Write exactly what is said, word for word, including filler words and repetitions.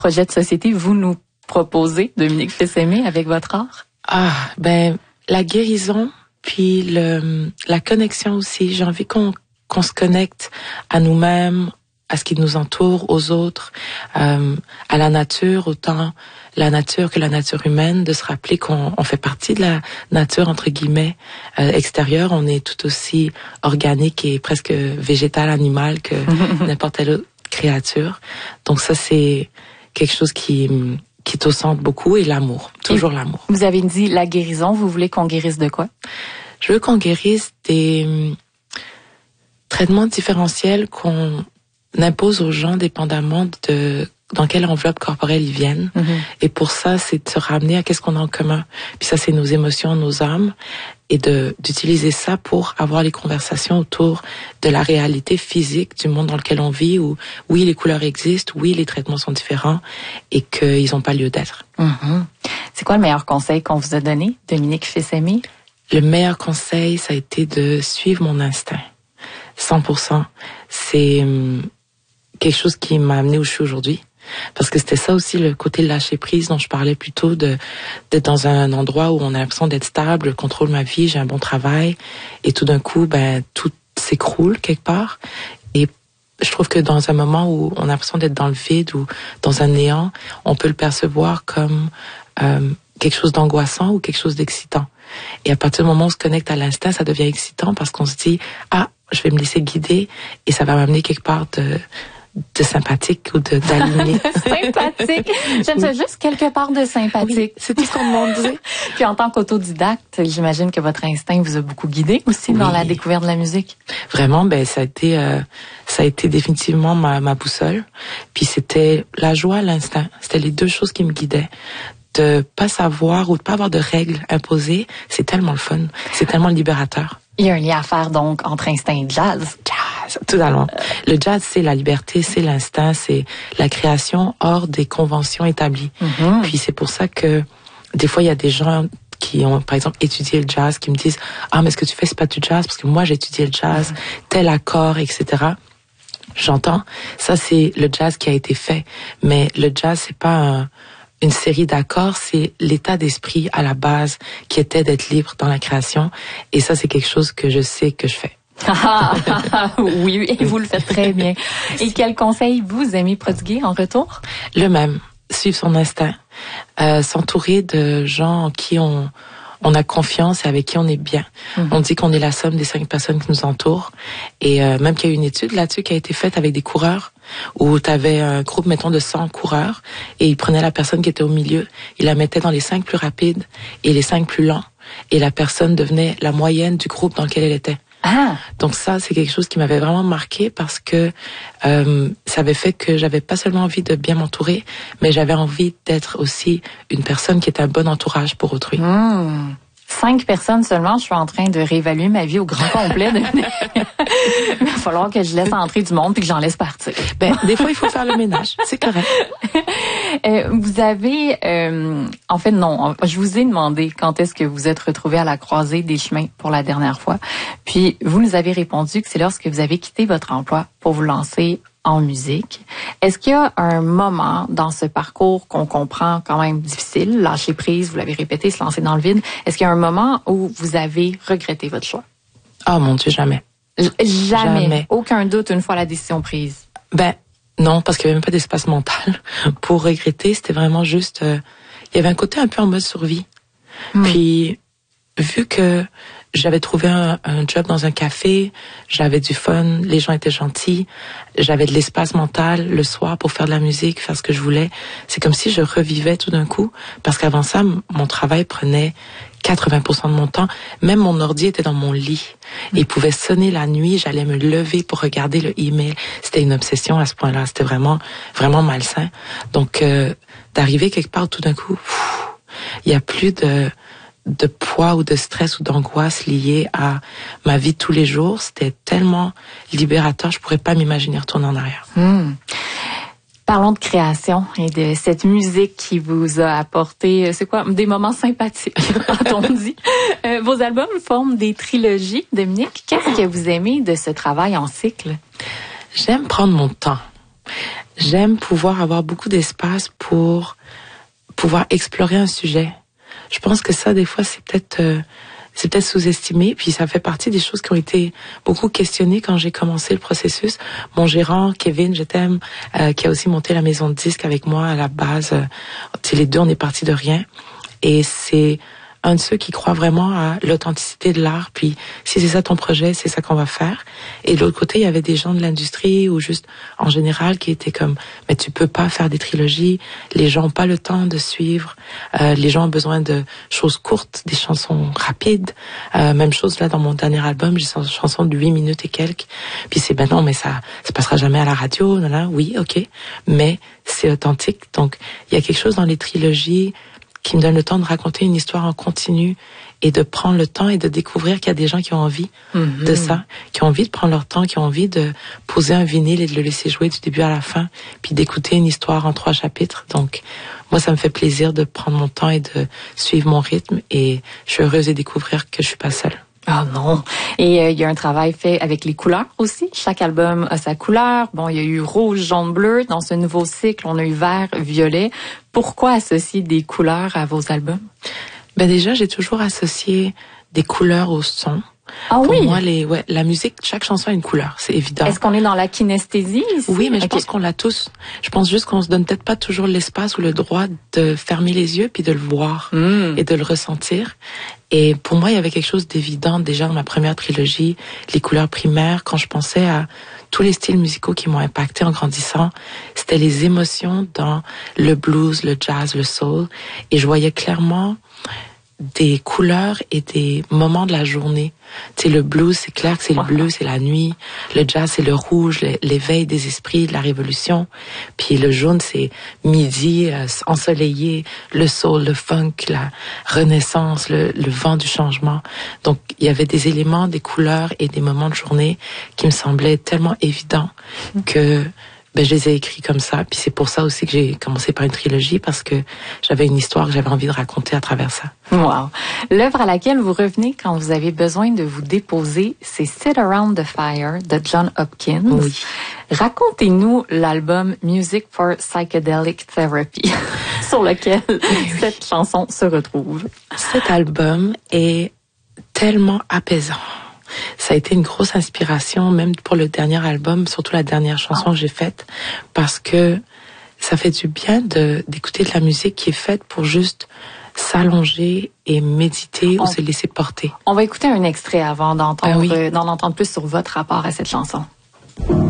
projet de société vous nous proposez, Dominique Fils-Aimé, avec votre art? Ah, ben, la guérison, puis le, la connexion aussi. J'ai envie qu'on, qu'on se connecte à nous-mêmes, à ce qui nous entoure, aux autres, euh, à la nature, autant la nature que la nature humaine, de se rappeler qu'on on fait partie de la nature, entre guillemets, euh, extérieure. On est tout aussi organique et presque végétal, animal que n'importe quelle autre créature. Donc ça, c'est quelque chose qui, qui est au centre beaucoup, et l'amour, toujours et l'amour. Vous avez dit la guérison, vous voulez qu'on guérisse de quoi? Je veux qu'on guérisse des traitements différentiels qu'on impose aux gens dépendamment de dans quelle enveloppe corporelle ils viennent. Mm-hmm. Et pour ça, c'est de se ramener à qu'est-ce qu'on a en commun. Puis ça, c'est nos émotions, nos âmes, et de d'utiliser ça pour avoir les conversations autour de la réalité physique du monde dans lequel on vit, où oui, les couleurs existent, oui, les traitements sont différents, et qu'ils n'ont pas lieu d'être. Mm-hmm. C'est quoi le meilleur conseil qu'on vous a donné, Dominique Fils-Aimé? Le meilleur conseil, ça a été de suivre mon instinct. cent pour cent. C'est hum, quelque chose qui m'a amené où je suis aujourd'hui. Parce que c'était ça aussi, le côté lâcher prise dont je parlais plus tôt, de, d'être dans un endroit où on a l'impression d'être stable, je contrôle ma vie, j'ai un bon travail, et tout d'un coup, ben, tout s'écroule quelque part. Et je trouve que dans un moment où on a l'impression d'être dans le vide ou dans un néant, on peut le percevoir comme euh, quelque chose d'angoissant ou quelque chose d'excitant. Et à partir du moment où on se connecte à l'instinct, ça devient excitant parce qu'on se dit « Ah, je vais me laisser guider et ça va m'amener quelque part de... » de sympathique ou de d'aligné. Sympathique. J'aime oui. ça juste quelque part de sympathique. Oui, c'est tout ce qu'on demande. Puis en tant qu'autodidacte, j'imagine que votre instinct vous a beaucoup guidé aussi oui. dans la découverte de la musique. Vraiment, ben ça a été euh, ça a été définitivement ma ma boussole. Puis c'était la joie, l'instinct. C'était les deux choses qui me guidaient. De pas savoir ou de pas avoir de règles imposées, c'est tellement le fun, c'est tellement libérateur. Il y a un lien à faire donc entre instinct et jazz. Jazz, totalement. Euh... Le jazz, c'est la liberté, c'est l'instinct, c'est la création hors des conventions établies. Mm-hmm. Puis c'est pour ça que des fois il y a des gens qui ont par exemple étudié le jazz qui me disent ah mais ce que tu fais c'est pas du jazz parce que moi j'ai étudié le jazz, mm-hmm. tel accord, et cetera. J'entends, ça c'est le jazz qui a été fait, mais le jazz c'est pas un une série d'accords, c'est l'état d'esprit à la base qui était d'être libre dans la création. Et ça, c'est quelque chose que je sais que je fais. Oui, et vous le faites très bien. Et quel conseil vous aimez prodiguer en retour? Le même, suivre son instinct, euh, s'entourer de gens en qui on... on a confiance et avec qui on est bien. Mm-hmm. On dit qu'on est la somme des cinq personnes qui nous entourent. Et euh, même qu'il y a une étude là-dessus qui a été faite avec des coureurs, où tu avais un groupe, mettons, de cent coureurs, et ils prenaient la personne qui était au milieu, ils la mettaient dans les cinq plus rapides et les cinq plus lents, et la personne devenait la moyenne du groupe dans lequel elle était. Ah. Donc ça, c'est quelque chose qui m'avait vraiment marqué parce que euh, ça avait fait que j'avais pas seulement envie de bien m'entourer, mais j'avais envie d'être aussi une personne qui était un bon entourage pour autrui. Mmh. Cinq personnes seulement, je suis en train de réévaluer ma vie au grand complet. Il va falloir que je laisse entrer du monde puis que j'en laisse partir. Ben, des fois, il faut faire le ménage. C'est correct. Euh, vous avez... Euh, en fait, non. Je vous ai demandé quand est-ce que vous êtes retrouvés à la croisée des chemins pour la dernière fois. Puis, vous nous avez répondu que c'est lorsque vous avez quitté votre emploi pour vous lancer en musique. Est-ce qu'il y a un moment dans ce parcours qu'on comprend quand même difficile, lâcher prise, vous l'avez répété, se lancer dans le vide, est-ce qu'il y a un moment où vous avez regretté votre choix? Oh mon Dieu, jamais. J- jamais. jamais. Aucun doute une fois la décision prise? Ben, non, parce qu'il n'y avait même pas d'espace mental pour regretter. C'était vraiment juste... Euh, il y avait un côté un peu en mode survie. Hmm. Puis, vu que j'avais trouvé un, un job dans un café, j'avais du fun, les gens étaient gentils, j'avais de l'espace mental le soir pour faire de la musique, faire ce que je voulais. C'est comme si je revivais tout d'un coup, parce qu'avant ça, mon travail prenait quatre-vingts pour cent de mon temps. Même mon ordi était dans mon lit. Et il pouvait sonner la nuit, j'allais me lever pour regarder le email. C'était une obsession à ce point-là. C'était vraiment, vraiment malsain. Donc, euh, d'arriver quelque part tout d'un coup, il n'y a plus de... de poids ou de stress ou d'angoisse liée à ma vie de tous les jours. C'était tellement libérateur, je pourrais pas m'imaginer retourner en arrière. Mmh. Parlons de création et de cette musique qui vous a apporté, c'est quoi, des moments sympathiques, a-t-on dit. Euh, vos albums forment des trilogies, Dominique. Qu'est-ce que vous aimez de ce travail en cycle? J'aime prendre mon temps. j'aime pouvoir avoir beaucoup d'espace pour pouvoir explorer un sujet. Je pense que ça, des fois, c'est peut-être euh, c'est peut-être sous-estimé. Puis ça fait partie des choses qui ont été beaucoup questionnées quand j'ai commencé le processus. Mon gérant, Kevin, je t'aime, euh, qui a aussi monté la maison de disques avec moi à la base. Euh, les deux, on est partis de rien. Et c'est un de ceux qui croit vraiment à l'authenticité de l'art, puis si c'est ça ton projet, c'est ça qu'on va faire. Et de l'autre côté, il y avait des gens de l'industrie ou juste en général qui étaient comme, mais tu peux pas faire des trilogies, les gens ont pas le temps de suivre, euh, les gens ont besoin de choses courtes, des chansons rapides. Euh, même chose là dans mon dernier album, j'ai une chanson de huit minutes et quelques, puis c'est ben non, mais ça ça passera jamais à la radio, non, non, oui, ok, mais c'est authentique. Donc il y a quelque chose dans les trilogies qui me donne le temps de raconter une histoire en continu et de prendre le temps et de découvrir qu'il y a des gens qui ont envie mm-hmm. de ça, qui ont envie de prendre leur temps, qui ont envie de poser un vinyle et de le laisser jouer du début à la fin, puis d'écouter une histoire en trois chapitres. Donc, moi, ça me fait plaisir de prendre mon temps et de suivre mon rythme, et je suis heureuse de découvrir que je suis pas seule. Ah non. Et il euh, y a un travail fait avec les couleurs aussi. Chaque album a sa couleur. Bon, il y a eu rouge, jaune, bleu. Dans ce nouveau cycle, on a eu vert, violet. Pourquoi associer des couleurs à vos albums? Ben déjà, j'ai toujours associé des couleurs au son. Ah Pour oui? moi, les, ouais, la musique, chaque chanson a une couleur, c'est évident. Est-ce qu'on est dans la kinesthésie ici? Oui, mais je okay. pense qu'on l'a tous. Je pense juste qu'on se donne peut-être pas toujours l'espace ou le droit de fermer les yeux puis de le voir mm. et de le ressentir. Et pour moi, il y avait quelque chose d'évident déjà dans ma première trilogie, les couleurs primaires, quand je pensais à tous les styles musicaux qui m'ont impacté en grandissant, c'était les émotions dans le blues, le jazz, le soul. Et je voyais clairement des couleurs et des moments de la journée. Tu sais, le blues, c'est clair que c'est le bleu, c'est la nuit. Le jazz, c'est le rouge, l'éveil des esprits, de la révolution. Puis le jaune, c'est midi, euh, ensoleillé. Le soul, le funk, la renaissance, le, le vent du changement. Donc, il y avait des éléments, des couleurs et des moments de journée qui me semblaient tellement évidents que ben, je les ai écrits comme ça. Puis c'est pour ça aussi que j'ai commencé par une trilogie, parce que j'avais une histoire que j'avais envie de raconter à travers ça. Wow. L'œuvre à laquelle vous revenez quand vous avez besoin de vous déposer, c'est Sit Around the Fire de John Hopkins. Oui. Racontez-nous l'album Music for Psychedelic Therapy, sur lequel oui, oui. cette chanson se retrouve. Cet album est tellement apaisant. Ça a été une grosse inspiration, même pour le dernier album, surtout la dernière chanson oh. que j'ai faite, parce que ça fait du bien de d'écouter de la musique qui est faite pour juste s'allonger et méditer on, ou se laisser porter. On va écouter un extrait avant d'entendre, ah oui. euh, d'en entendre plus sur votre rapport à cette chanson.